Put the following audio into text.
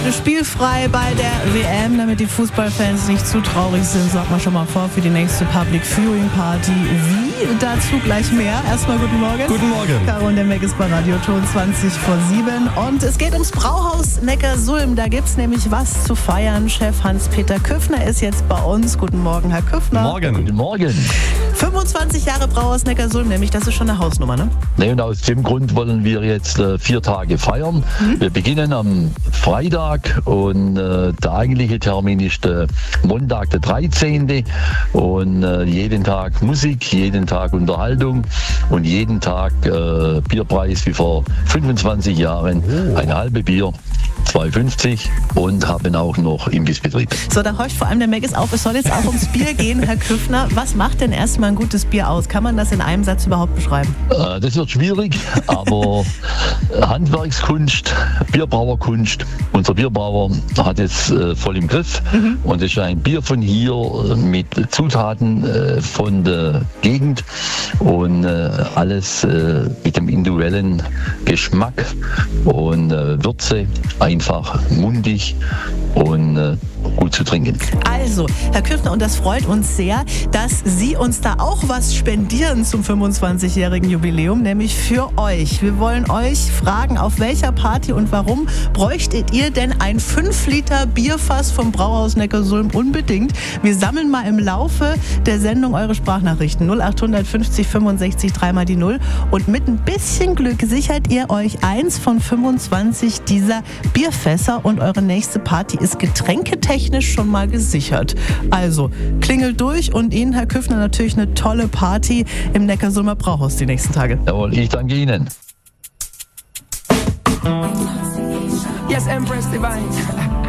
Spielfrei bei der WM, damit die Fußballfans nicht zu traurig sind, sorgt man schon mal vor für die nächste Public Viewing Party. Wie? Dazu gleich mehr. Erstmal guten Morgen. Guten Morgen. Caro und der Meg ist bei Radio Ton 20 vor 7. Und es geht ums Brauhaus Neckarsulm. Da gibt's nämlich was zu feiern. Chef Hans-Peter Küffner ist jetzt bei uns. Guten Morgen, Herr Küffner. Morgen. Guten Morgen. 25 Jahre Brauhaus Neckarsulm, nämlich das ist schon eine Hausnummer, ne? Ne, und aus dem Grund wollen wir jetzt 4 Tage feiern. Wir beginnen am Freitag und der eigentliche Termin ist Montag, der 13. Und jeden Tag Musik, jeden Tag Unterhaltung und jeden Tag Bierpreis wie vor 25 Jahren. Eine halbe Bier, 2,50 und haben auch noch Imbissbetrieb. So, da horcht vor allem der Meg auf. Es soll jetzt auch ums Bier gehen, Herr Küffner. Was macht denn erstmal ein gutes Bier aus? Kann man das in einem Satz überhaupt beschreiben? Das wird schwierig, aber Handwerkskunst, Bierbrauerkunst. Unser Bierbrauer hat es voll im Griff und es ist ein Bier von hier mit Zutaten von der Gegend und alles mit dem individuellen Geschmack und Würze, einfach mundig und gut zu trinken. Also, Herr Küffner, und das freut uns sehr, dass Sie uns da auch was spendieren zum 25-jährigen Jubiläum, nämlich für euch. Wir wollen euch fragen, auf welcher Party und warum bräuchtet ihr denn ein 5 Liter Bierfass vom Brauhaus Neckarsulm unbedingt? Wir sammeln mal im Laufe der Sendung eure Sprachnachrichten 0800 50 65 3 die 0 und mit ein bisschen Glück sichert ihr euch eins von 25 dieser Bierfässer und eure nächste Party ist getränketechnisch schon mal gesichert. Also, klingelt durch und Ihnen, Herr Küffner, natürlich eine tolle Party im Neckarsulmer Brauhaus die nächsten Tage. Jawohl, ich danke Ihnen. Yes, Empress Divine.